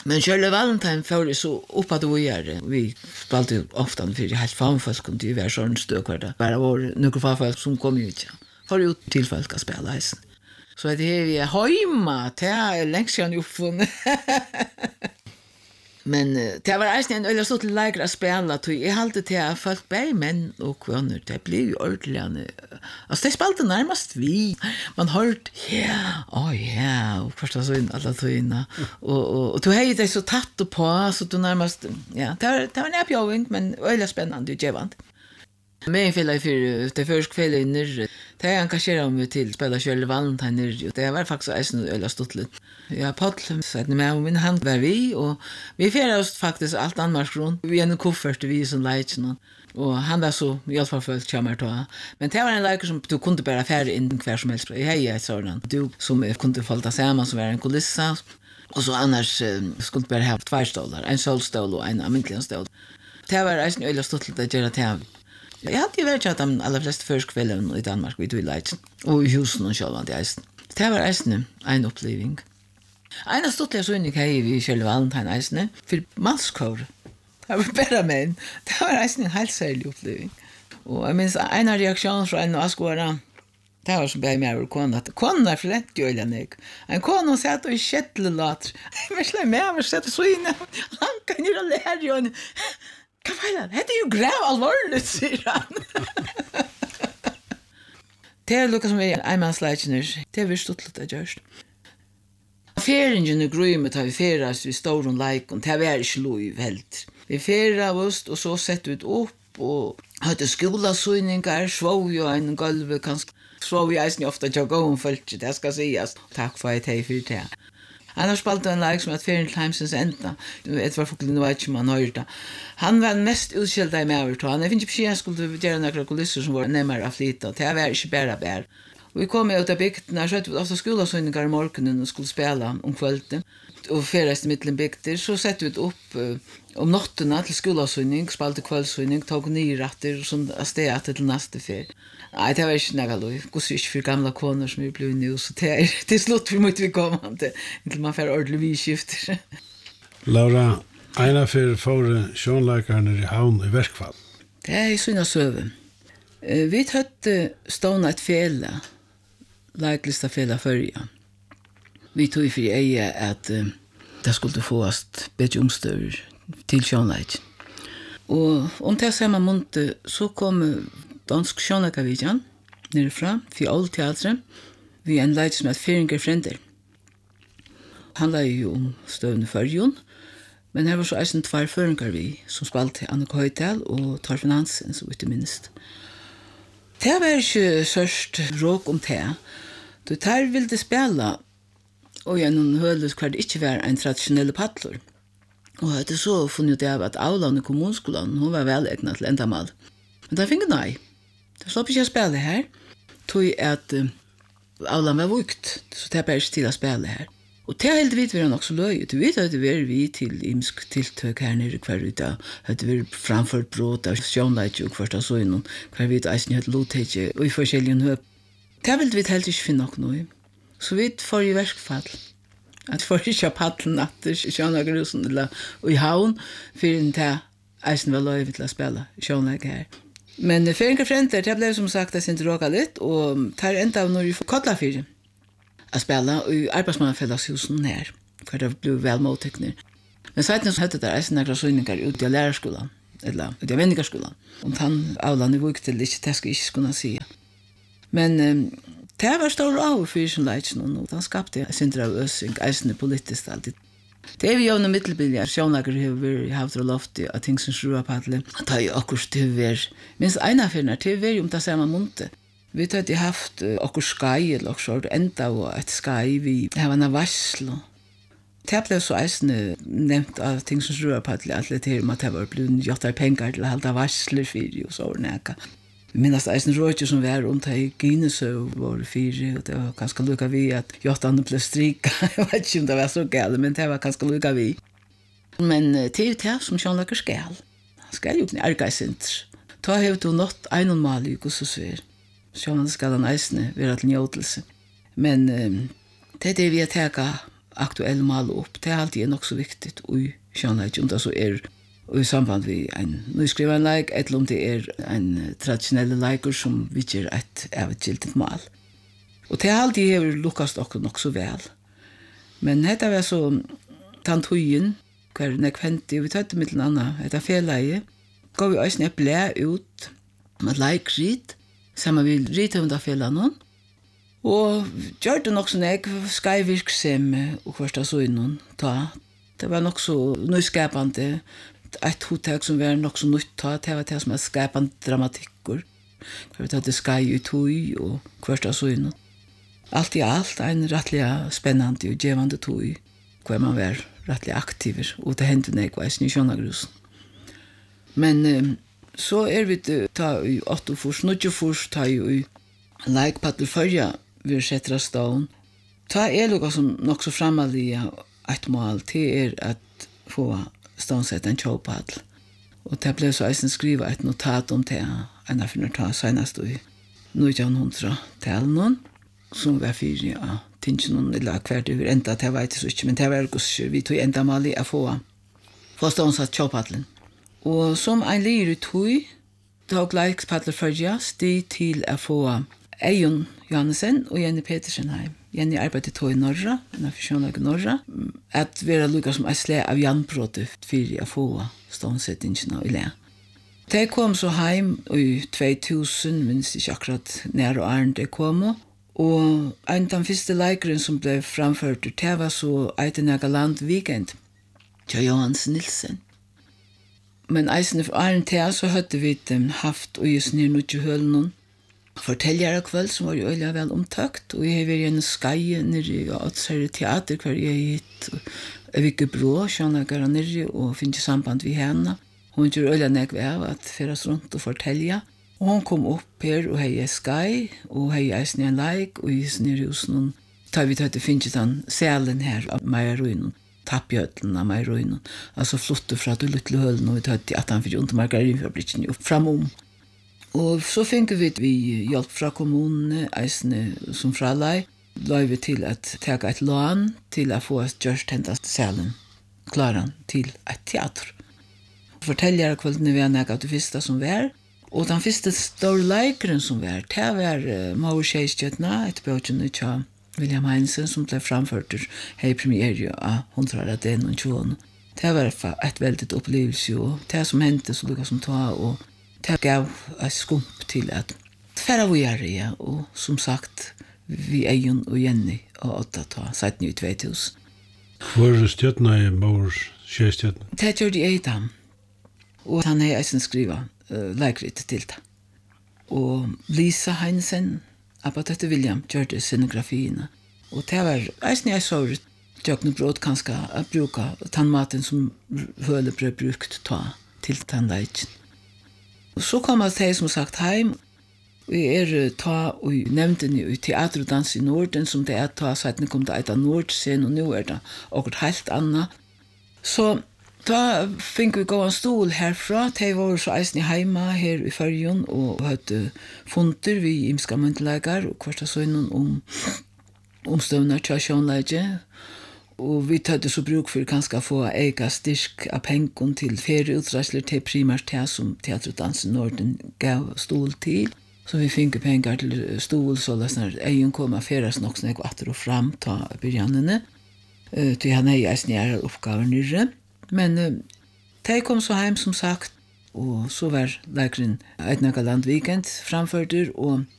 Men Shirley Valentine får det så uppåt och göra. Vi spelade ofta för helt fanfolk och det var sån stök var det. Bara var några fanfolk som kom ut. För ut till folk att spela hästen. Så det är vi hemma till längst sedan uppfunnen. Men det var alltså en eller så till lägre att spela. Jag hade till att folk bär män och kvinnor. Det blev ju ordentligt. Alltså det spelade närmast vi. Man hörde, och första så in alla tøyna. Och du hade det så tatt och på så du närmast, det var en uppgivning men väldigt spännande och gevant. Men för det första kvällen när det engagerade mig till spela Shirley Valentine. Det var faktiskt en eller stottligt. Paul satt med min hand var vi och vi färdades faktiskt allt annars runt. Vi en koffert vi som leitsen och han var så i alla fall följt kommer ta. Men det var en läker som du kunde bara färda in kvar som helst. Hej ett sådant. Du som kunde falla samman som var en kulissa och så annars skulle bara ha 2 stolar, en solstol och en amintlig stol. Det var en eller stottligt att göra det. Jag hade ju varit att de allra flesta förskvällen i Danmark vid Leitsen och i husen och själva det. Det var en upplevelse. En stottliga synning hej vi Shirley Valentine eisne för masskor. Det var bara män. Det var en helt särskild upplevelse. Och jag minns en reaktion från en askåra. Det var som blev med över konen. Konen är förlätt ju eller nek. En konen satt och i kättelat. Jag slår med över satt så inne. Han kan ju lära ju. Vad fan, det är ju grav allvarligt, säger han. Det är lukka som vi einmansleitjener. Det är vi stottligt att görs. Feringen i grymmet har vi feras vid storon leikon. Det var ikke lov helt. Vi feras oss og så sett ut opp og hadde skolasøyningar, svov jo en gulve, kanskje svov jo eisen ofta til å gå om følge, det skal sies. Takk for at jeg fyrir det. Annars spalte en leik som at ferien til heimsens enda. Et var folk nå ikke man hørte. Han var den mest utskjelda i mevertån. Jeg finner ikke på jeg skulle gjøre noen kulisser som var nemmere av flytta. Det var ikke bare. Och vi kom ut av bygden, så att vi ofta skolasynningar i morgonen och skulle spela om kvällen. Och färdas i mitten bygder så sätter vi upp om natterna till skolasynning, spalte kvällsynning, tog nyratter och sånt steg till nästa färd. Nej, det var inte något lov. Gå så inte för gamla koner som vi blev nu, så det är till slut vi måste vi komma till man får ordentlig vidskifter. Laura, ena för sjönläkaren i havn i verkfall. Det är i syna söven. Vi hade stått ett fälla. Läglista fälla förja. Vi tog för eje att det skulle fås bättre omstör till sjönlägg. Och om det samma månad så kom dansk sjönläggavidjan nerifrån för Oldteatret. Vi en lägg som ett Feringar Fränder. Han lär ju om stövn förjon. Men här var så eisen 2 Feringar vi som spalte Annika Høytal och Torfinn Hansen så ute minst. Det var ikke sørst råk om det. Du tar ville spela og gjennom høles hver det ikke var en traditionell paddler. Og jeg hadde så funnet det av at Auland i kommunskolen, hun var vel egnet til endamal. Men da fikk nei. Da slapp ikke å spela her. Tog at Auland var vukt, så det er bare ikke til å spela her. Og det helt vidt var nok så løy. Du vet at det var vi til imsk tiltøk her nere hver ute. At det var framført bråd av sjånleik og hverst av søgnen. Hver vidt eisen hadde lotekke og i forskjellige høp. Det ville vi helt ikke finne nok noe. Så vi får i verkfall. At vi får ikke paddelen etter sjånleikrusen eller i havn for en til eisen var løy til å spille sjånleik her. Men Feringar Fränder, det ble som sagt jeg ikke råka litt og tar enda av når vi får kodla for att spela i arbetsmannafällshusen här för det blev väl mottagna. Men sedan så hade det är några synningar ut i lärarskolan eller i vännigarskolan. Och han Auland i vukte lite det ska jag inte kunna säga. Men det var stor av för sin lägen och han skapade sin av ösing eisne politiskt alltid. Det är vi ju en mittelbilja sjönlager hur haft det lofty att ting som sjua paddle. Att ha ju akkurat det minst ena för när det var det samma monte. Vi hade haft okkur skai eller också enda och ett skai vi har en varslo. Det blev så eisne nevnt av ting som rör på att det här med att det var blivit gjort pengar till att hålla varsler för och så näka. Vi minns eisne rådjur som var runt här i Guinnessö var fyra och det var ganska lukka vi att Jotan blev strika. Jag vet inte om det var så galet men det var ganska lukka vi. Men det är ju det som sjönlager skal ju argaisinter. Ta har du nått en mal i gossesver. Sjån skal han eisne være til njøtelse. Men det er det vi har teka aktuell mal upp. Det är alltid nog så viktigt i sjönleik, om det så i samband med en nyskriven leik, eller om det en traditionell leiker som vi gör ett avgiltigt mal. Och det alltid har lukkast också nog så väl. Men detta var så tantujen, hver nekventi, vi tøtte mittel anna, detta felaie, gav vi også et blæ ut med leikrit, sammen vi rithøvnda felanon, og gjør det nok så nek skaivirksem og hversta søgnon ta. Det var nok så nyskapande, et hotek som var nok så nytt ta, det var det som er skapande dramatikker, hver vi tøtte skai ut hui og hversta søgnon. Alt i alt, en rettelig spennende og gjevande tui, hver man var rettelig aktiver, og det hendte nek veis i sjønagrusen. Men så vi ta i 8 fors, 9 fors, ta i leikpaddel førja vi setter av stån. Ta lukka som nok så framalige et mål til at få stånsett en tjåpaddel. Og det ble så eisen skriva et notat om det, enn jeg finner ta senest i 1900-tallet, som var fyrir av tingene, eller hver det var enda, det vet jeg så ikke, men det var ikke vi tog enda mal i å få stånsett tjåpaddelen. Og som en lir ut hui, tog leikpaddler førja sti til å få Eion Johansen og Jenny Petersen heim. Jenny arbeidet tog i Norra, en av Sjønlaget Norra, at vera lukka som et sle av jernbrodet fyrir å få stånsettingene i le. De kom så heim i 2000, minst ikke akkurat nær og æren de kom, og en av den første leikeren som ble framført, det var så Eitenega Land Weekend, til Johansen Nilsen. Men eisene for æren til, så hadde vi haft og just nere nødt til hølen fortellere kveld som var jo øyelig vel omtøkt, og jeg har vært en skai nere i Åtsherre teater hver jeg hit, og Vikke Brå, sjønagere nere, og finner samband vi henne. Hun gjør øyelig nek av at føres rundt og fortelle. Og hun kom opp her og hei skai, og hei eisene en leik, og just nere i husen, tar vi til at det finnes den selen her av Meierøynen, tappjøtlen av Meierøynen, altså flotte fra det lille hølen, og vi tar til at han fikk under margarinfabrikken opp framom. Og så fikk vi hjelp fra kommunene, eisene som fralei, løy til at ta et lån til å få gjørst hentet salen klaren til et teater. Fortellere kveldene vi nek av det første som var, og den første store leikeren som var, det var Maur Kjeistjøtna, et bøkene til William Heinsen, som ble framført her i premiere av 121. Det var et veldig opplevelse, og det som hendte så lukket som ta, og det gav et skump til at færre vi ja, og som sagt, vi Eion og Jenny og 8 ta, seit i 2000. Hvor stjøtna Maur Kjeistjøtna? Det gjør de Eidam, og han har eisen skriva leikrit til det. Og Lisa Heinsen, Abbatotte William, gjør det scenografiene. Og det var eisen jeg så Tjøknebrot kanskje å bruke tannmaten som høle ble brukt ta til tannleiken. Så kom det som sagt heim. Vi ta og nevnte i teater og dans i Norden, som det ta, så at det kom til et Nordscen, og nå det akkurat helt annet. Så da fikk vi gå en stol herfra, de var så eisen i heima her i Førjen, og hadde funter vi imska myndelager, og hverta søgnen om støvner til sjånleie. Og vi hadde så bruk for kanskje å få ega styrk av pengen til ferieutreisler til primært det som Teater og Dans i Norden gav stol til. Så vi fikk penger til stol, så det egen kom å feres nok sånn atter og fram ta begynnene. Til han eisen gjør oppgaver nere. Men de kom så hjem som sagt, og så var leikeren Eitenega Land Weekend framført, og